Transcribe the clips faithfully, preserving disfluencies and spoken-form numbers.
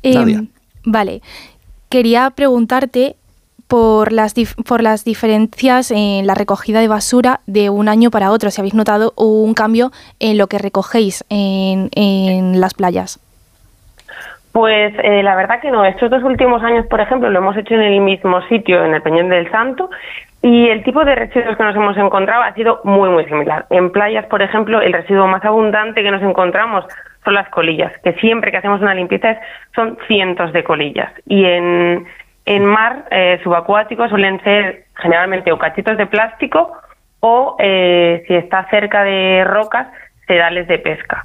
Eh, Nadia. Vale, quería preguntarte por las, dif- por las diferencias en la recogida de basura de un año para otro, si habéis notado un cambio en lo que recogéis en, en las playas. Pues eh, la verdad que no. Estos dos últimos años, por ejemplo, lo hemos hecho en el mismo sitio, en el Peñón del Santo, y el tipo de residuos que nos hemos encontrado ha sido muy, muy similar. En playas, por ejemplo, el residuo más abundante que nos encontramos son las colillas, que siempre que hacemos una limpieza es, son cientos de colillas. Y en, en mar eh, subacuático suelen ser generalmente o cachitos de plástico o, eh, si está cerca de rocas, sedales de pesca.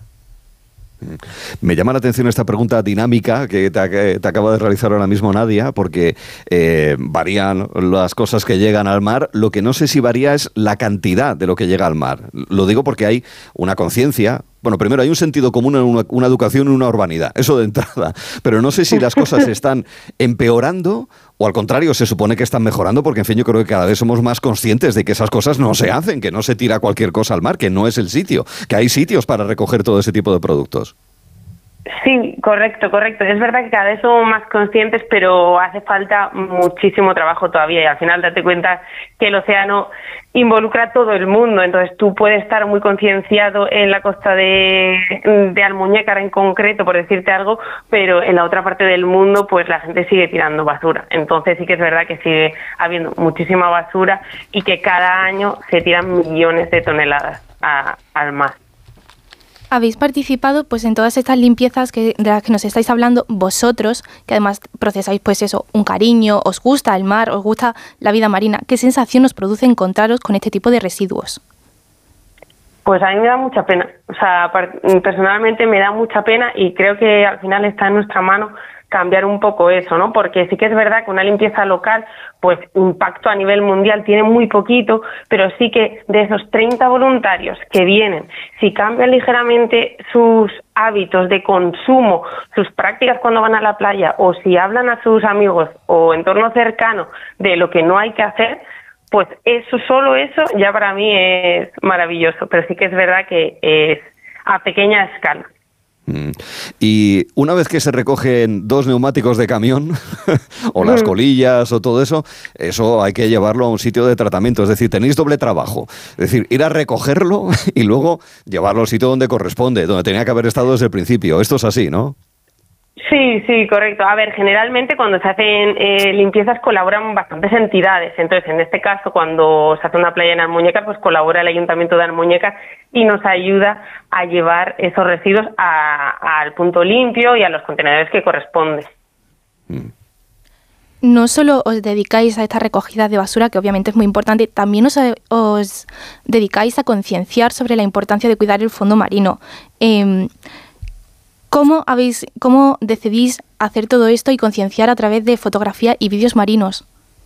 Me llama la atención esta pregunta dinámica que te, que te acaba de realizar ahora mismo Nadia, porque eh, varían las cosas que llegan al mar. Lo que no sé si varía es la cantidad de lo que llega al mar. Lo digo porque hay una conciencia. Bueno, primero hay un sentido común, una, una educación y una urbanidad, eso de entrada. Pero no sé si las cosas están empeorando o al contrario, se supone que están mejorando, porque en fin, yo creo que cada vez somos más conscientes de que esas cosas no se hacen, que no se tira cualquier cosa al mar, que no es el sitio, que hay sitios para recoger todo ese tipo de productos. Sí, correcto, correcto. Es verdad que cada vez somos más conscientes, pero hace falta muchísimo trabajo todavía y al final date cuenta que el océano involucra a todo el mundo. Entonces tú puedes estar muy concienciado en la costa de, de Almuñécar en concreto, por decirte algo, pero en la otra parte del mundo pues la gente sigue tirando basura. Entonces sí que es verdad que sigue habiendo muchísima basura y que cada año se tiran millones de toneladas a, al mar. Habéis participado pues en todas estas limpiezas que, de las que nos estáis hablando vosotros, que además procesáis pues eso, un cariño, os gusta el mar, os gusta la vida marina. ¿Qué sensación os produce encontraros con este tipo de residuos? Pues a mí me da mucha pena, o sea, personalmente me da mucha pena y creo que al final está en nuestra mano cambiar un poco eso, ¿no? Porque sí que es verdad que una limpieza local, pues impacto a nivel mundial tiene muy poquito, pero sí que de esos treinta voluntarios que vienen, si cambian ligeramente sus hábitos de consumo, sus prácticas cuando van a la playa, o si hablan a sus amigos o entorno cercano de lo que no hay que hacer, pues eso, solo eso, ya para mí es maravilloso, pero sí que es verdad que es a pequeña escala. Mm. Y una vez que se recogen dos neumáticos de camión o las colillas o todo eso, eso hay que llevarlo a un sitio de tratamiento, es decir, tenéis doble trabajo, es decir, ir a recogerlo y luego llevarlo al sitio donde corresponde, donde tenía que haber estado desde el principio. Esto es así, ¿no? Sí, sí, correcto. A ver, generalmente cuando se hacen eh, limpiezas colaboran bastantes entidades. Entonces, en este caso, cuando se hace una playa en Almuñécar, pues colabora el Ayuntamiento de Almuñécar y nos ayuda a llevar esos residuos a, al punto limpio y a los contenedores que corresponden. Mm. No solo os dedicáis a esta recogida de basura, que obviamente es muy importante, también os, os dedicáis a concienciar sobre la importancia de cuidar el fondo marino. Eh, ¿Cómo habéis, cómo decidís hacer todo esto y concienciar a través de fotografía y vídeos marinos?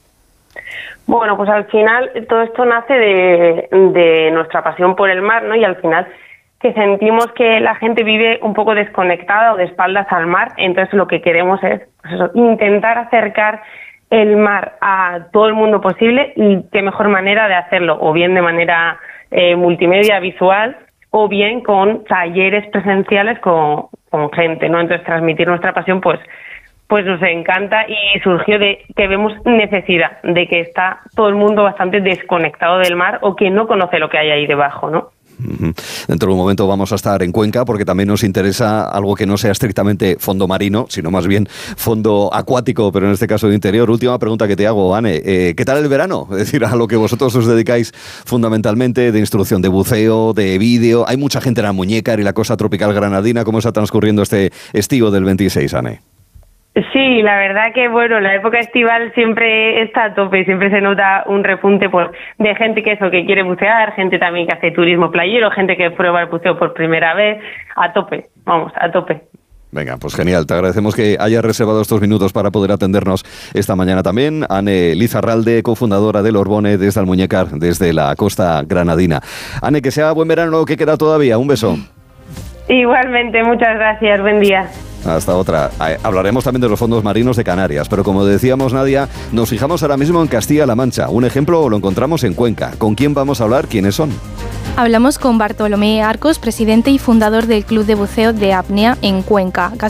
Bueno, pues al final todo esto nace de, de nuestra pasión por el mar, ¿no? Y al final que sentimos que la gente vive un poco desconectada o de espaldas al mar, entonces lo que queremos es pues eso, intentar acercar el mar a todo el mundo posible y qué mejor manera de hacerlo, o bien de manera eh, multimedia, visual, o bien con talleres presenciales con, con gente, ¿no? Entonces transmitir nuestra pasión pues pues nos encanta y surgió de que vemos necesidad de que está todo el mundo bastante desconectado del mar o que no conoce lo que hay ahí debajo, ¿no? Dentro de un momento vamos a estar en Cuenca porque también nos interesa algo que no sea estrictamente fondo marino, sino más bien fondo acuático, pero en este caso de interior. Última pregunta que te hago, Anne. Eh, ¿Qué tal el verano? Es decir, a lo que vosotros os dedicáis fundamentalmente, de instrucción de buceo, de vídeo. Hay mucha gente en Almuñécar y la costa tropical granadina. ¿Cómo está transcurriendo este estío del veintiséis, Anne? Sí, la verdad que bueno, la época estival siempre está a tope, siempre se nota un repunte por, de gente que eso, que quiere bucear, gente también que hace turismo playero, gente que prueba el buceo por primera vez, a tope, vamos, a tope. Venga, pues genial, te agradecemos que hayas reservado estos minutos para poder atendernos esta mañana también. Anne Lizarralde, cofundadora del Orbone desde Almuñécar, desde la costa granadina. Anne, que sea buen verano, que queda todavía, un beso. Igualmente, muchas gracias, buen día. Hasta otra. Hablaremos también de los fondos marinos de Canarias, pero como decíamos, Nadia, nos fijamos ahora mismo en Castilla-La Mancha. Un ejemplo lo encontramos en Cuenca. ¿Con quién vamos a hablar? ¿Quiénes son? Hablamos con Bartolomé Arcos, presidente y fundador del Club de Buceo de Apnea en Cuenca.